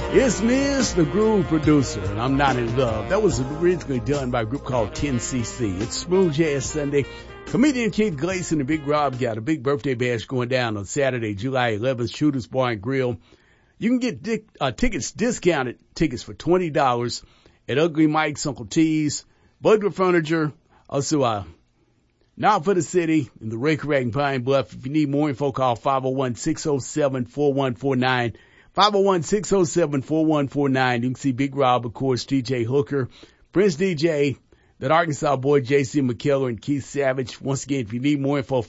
It's Mr. Groove Producer, and I'm Not in Love. That was originally done by a group called 10cc. It's Smooth Jazz Sunday. Comedian Keith Gleason and Big Rob got a big birthday bash going down on Saturday, July 11th, Shooters Bar and Grill. You can get tickets, discounted tickets for $20 at Ugly Mike's, Uncle T's, Butler Furniture, also Now for the City in the Ray Rack and Pine Bluff. If you need more info, call 501-607-4149. 501-607-4149. You can see Big Rob, of course, DJ Hooker, Prince DJ, that Arkansas boy, J.C. McKellar, and Keith Savage. Once again, if you need more info,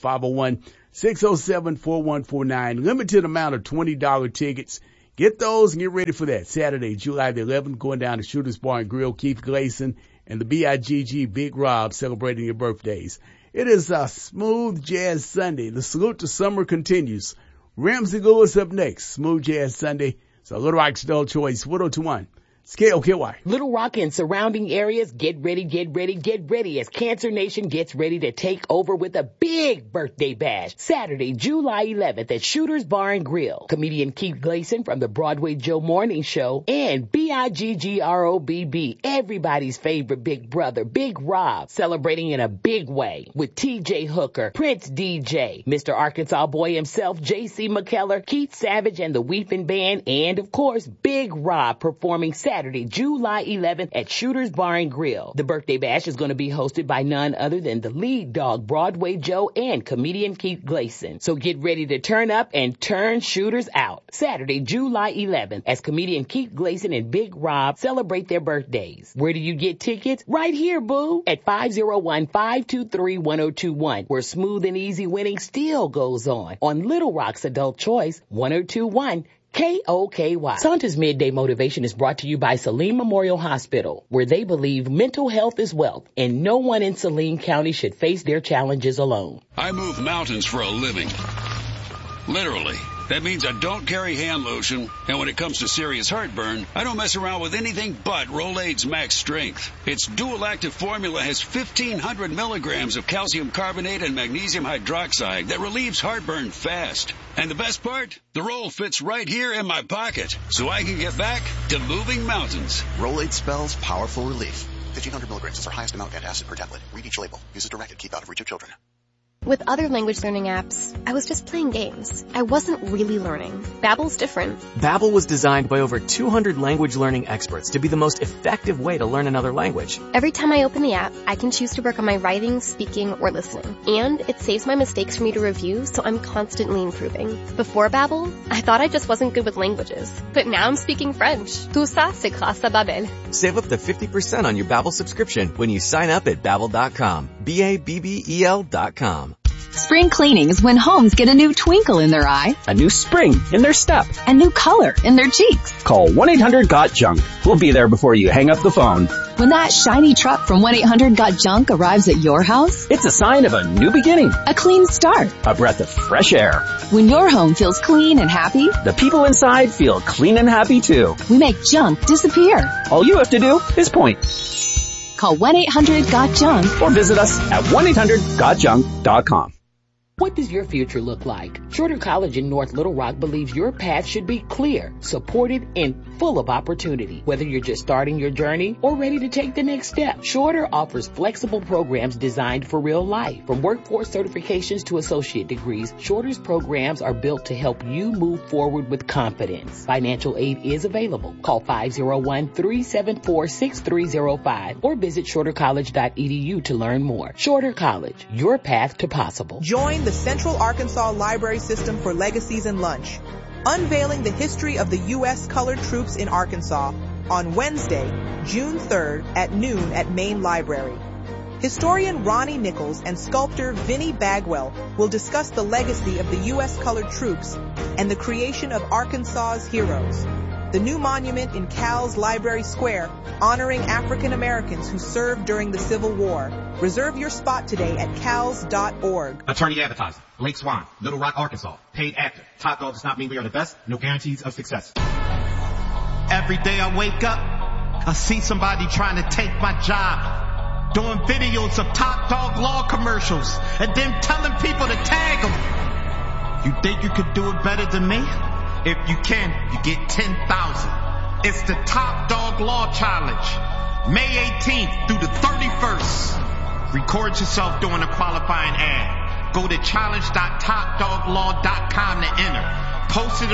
501-607-4149. Limited amount of $20 tickets. Get those and get ready for that. Saturday, July the 11th, going down to Shooters Bar and Grill. Keith Gleason and the BIGG Big Rob celebrating your birthdays. It is a Smooth Jazz Sunday. The salute to summer continues. Ramsey Lewis up next. Smooth Jazz Sunday. So Little Rock's Adult Choice, 102.1. KOKY. Little Rock and surrounding areas, get ready as Cancer Nation gets ready to take over with a big birthday bash. Saturday, July 11th at Shooters Bar and Grill. Comedian Keith Gleason from the Broadway Joe Morning Show and BIGGROBB, everybody's favorite big brother, Big Rob, celebrating in a big way with TJ Hooker, Prince DJ, Mr. Arkansas boy himself, J.C. McKellar, Keith Savage and the Weeping Band, and of course, Big Rob performing Saturday, July 11th at Shooters Bar and Grill. The birthday bash is going to be hosted by none other than the lead dog, Broadway Joe, and comedian Keith Gleason. So get ready to turn up and turn shooters out. Saturday, July 11th, as comedian Keith Gleason and Big Rob celebrate their birthdays. Where do you get tickets? Right here, boo, at 501-523-1021, where smooth and easy winning still goes on Little Rock's Adult Choice, 1021. KOKY. Santa's Midday Motivation is brought to you by Saline Memorial Hospital, where they believe mental health is wealth, and no one in Saline County should face their challenges alone. I move mountains for a living. Literally. That means I don't carry hand lotion, and when it comes to serious heartburn, I don't mess around with anything but Rolaids Max Strength. Its dual-active formula has 1,500 milligrams of calcium carbonate and magnesium hydroxide that relieves heartburn fast. And the best part? The roll fits right here in my pocket, so I can get back to moving mountains. Rolaids spells powerful relief. 1,500 milligrams is our highest amount of acid per tablet. Read each label. Use as directed. Keep out of reach of children. With other language learning apps, I was just playing games. I wasn't really learning. Babbel's different. Babbel was designed by over 200 language learning experts to be the most effective way to learn another language. Every time I open the app, I can choose to work on my writing, speaking, or listening. And it saves my mistakes for me to review, so I'm constantly improving. Before Babbel, I thought I just wasn't good with languages. But now I'm speaking French. Tout ça, c'est grâce à Babbel. Save up to 50% on your Babbel subscription when you sign up at Babbel.com. BABBEL.com. Spring cleaning is when homes get a new twinkle in their eye, a new spring in their step, a new color in their cheeks. Call 1-800-GOT-JUNK. We'll be there before you hang up the phone. When that shiny truck from 1-800-GOT-JUNK arrives at your house, it's a sign of a new beginning, a clean start, a breath of fresh air. When your home feels clean and happy, the people inside feel clean and happy too. We make junk disappear. All you have to do is point. Call 1-800-GOT-JUNK or visit us at 1-800-GOTJUNK.com. What does your future look like? Shorter College in North Little Rock believes your path should be clear, supported, and full of opportunity. Whether you're just starting your journey or ready to take the next step, Shorter offers flexible programs designed for real life. From workforce certifications to associate degrees, Shorter's programs are built to help you move forward with confidence. Financial aid is available. Call 501-374-6305 or visit shortercollege.edu to learn more. Shorter College, your path to possible. Join the Central Arkansas Library System for Legacies and Lunch, unveiling the history of the U.S. colored troops in Arkansas on Wednesday, June 3rd at noon at Main Library. Historian Ronnie Nichols and sculptor Vinnie Bagwell will discuss the legacy of the U.S. colored troops and the creation of Arkansas's heroes. The new monument in Cal's Library Square, honoring African Americans who served during the Civil War. Reserve your spot today at cals.org. Attorney advertising. Blake Swan, Little Rock, Arkansas. Paid actor. Top dog does not mean we are the best. No guarantees of success. Every day I wake up, I see somebody trying to take my job. Doing videos of Top Dog Law commercials and then telling people to tag them. You think you could do it better than me? If you can, you get $10,000. It's the Top Dog Law Challenge, May 18th through the 31st. Record yourself doing a qualifying ad. Go to challenge.topdoglaw.com to enter. Post it